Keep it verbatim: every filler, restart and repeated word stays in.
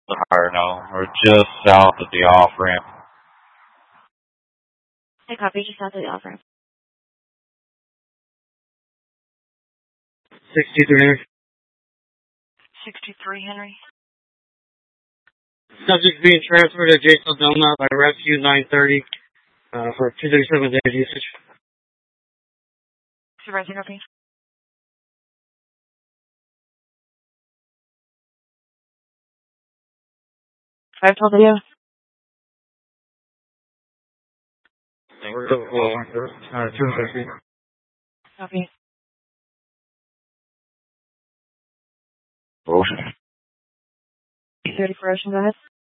Or no, we're just south of the off ramp. I copy, just south of the off ramp. sixty-three Henry. sixty-three Henry. Subject being transferred to Jason Doma by Rescue nine thirty uh, for two thirty-seven days usage. Supervisor, copy. five twelve video. Uh, two fifty. Copy. Ocean. thirty for Ocean, go ahead.